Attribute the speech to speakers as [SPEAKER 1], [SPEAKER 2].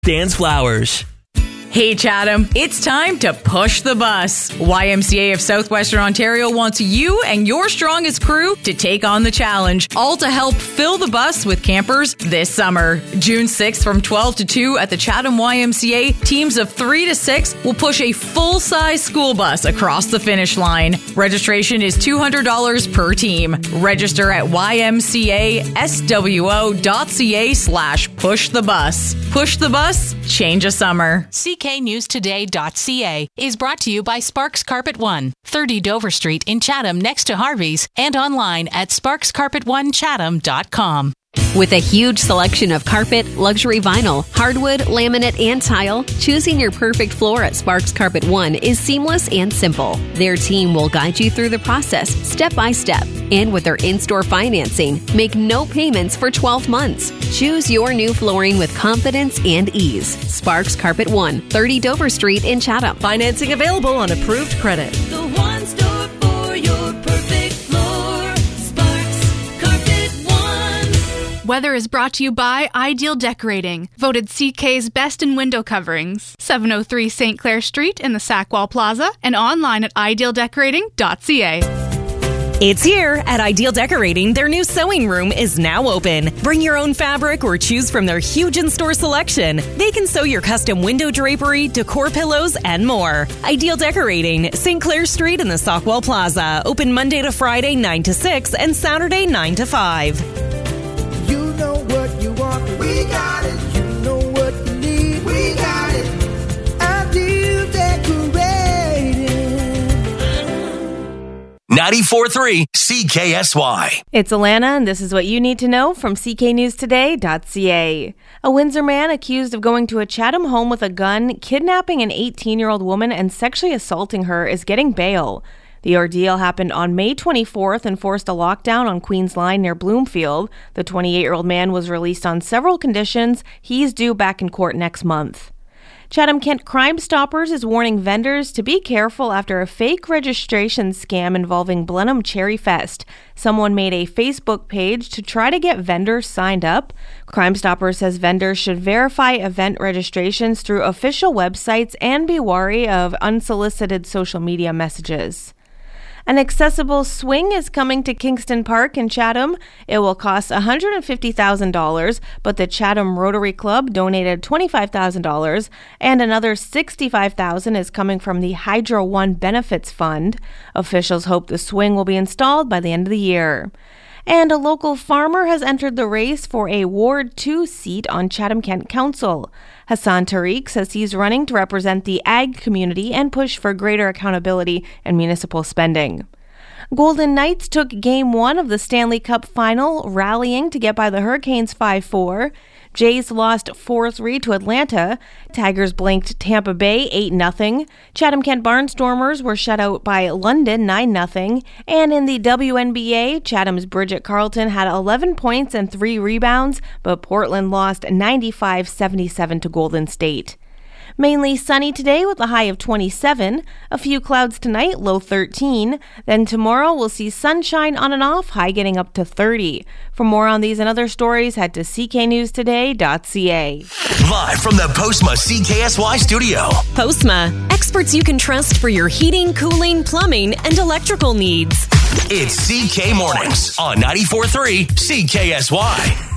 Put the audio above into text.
[SPEAKER 1] Dan's Flowers.
[SPEAKER 2] Hey Chatham, it's time to push the bus. YMCA of Southwestern Ontario wants you and your strongest crew to take on the challenge, all to help fill the bus with campers this summer. June 6th from 12 to 2 at the Chatham YMCA, teams of 3 to 6 will push a full-size school bus across the finish line. Registration is $200 per team. Register at ymcswo.ca/pushthebus. Push the bus, change a summer.
[SPEAKER 3] CKNewsToday.ca is brought to you by Sparks Carpet One, 30 Dover Street in Chatham next to Harvey's, and online at sparkscarpet1chatham.com.
[SPEAKER 4] With a huge selection of carpet, luxury vinyl, hardwood, laminate, and tile, choosing your perfect floor at Sparks Carpet One is seamless and simple. Their team will guide you through the process step by step. And with their in-store financing, make no payments for 12 months. Choose your new flooring with confidence and ease. Sparks Carpet One, 30 Dover Street in Chatham.
[SPEAKER 5] Financing available on approved credit.
[SPEAKER 6] The one store for your perfect floor. Sparks Carpet One.
[SPEAKER 7] Weather is brought to you by Ideal Decorating, voted CK's best in window coverings. 703 St. Clair Street in the Sackwall Plaza and online at idealdecorating.ca.
[SPEAKER 5] It's here at Ideal Decorating. Their new sewing room is now open. Bring your own fabric or choose from their huge in-store selection. They can sew your custom window drapery, decor pillows, and more. Ideal Decorating, St. Clair Street in the Sackwall Plaza. Open Monday to Friday, 9 to 6, and Saturday, 9 to 5.
[SPEAKER 8] You know what you want, we got it. You know what you need, we got it. Ideal Decorating.
[SPEAKER 1] 94.3 CKSY.
[SPEAKER 9] It's Alana, and this is what you need to know from CKNewsToday.ca. A Windsor man accused of going to a Chatham home with a gun, kidnapping an 18-year-old woman, and sexually assaulting her is getting bail. The ordeal happened on May 24th and forced a lockdown on Queen's Line near Bloomfield. The 28-year-old man was released on several conditions. He's due back in court next month. Chatham-Kent Crime Stoppers is warning vendors to be careful after a fake registration scam involving Blenheim Cherry Fest. Someone made a Facebook page to try to get vendors signed up. Crime Stoppers says vendors should verify event registrations through official websites and be wary of unsolicited social media messages. An accessible swing is coming to Kingston Park in Chatham. It will cost $150,000, but the Chatham Rotary Club donated $25,000, and another $65,000 is coming from the Hydro One Benefits Fund. Officials hope the swing will be installed by the end of the year. And a local farmer has entered the race for a Ward 2 seat on Chatham-Kent Council. Hassan Tariq says he's running to represent the ag community and push for greater accountability in municipal spending. Golden Knights took Game 1 of the Stanley Cup Final, rallying to get by the Hurricanes 5-4. Jays lost 4-3 to Atlanta. Tigers blanked Tampa Bay 8-0. Chatham-Kent Barnstormers were shut out by London 9-0. And in the WNBA, Chatham's Bridget Carlton had 11 points and 3 rebounds, but Portland lost 95-77 to Golden State. Mainly sunny today with a high of 27. A few clouds tonight, low 13. Then tomorrow we'll see sunshine on and off, high getting up to 30. For more on these and other stories, head to cknewstoday.ca.
[SPEAKER 1] Live from the Postma CKSY studio.
[SPEAKER 5] Postma, experts you can trust for your heating, cooling, plumbing, and electrical needs.
[SPEAKER 1] It's CK Mornings on 94.3 CKSY.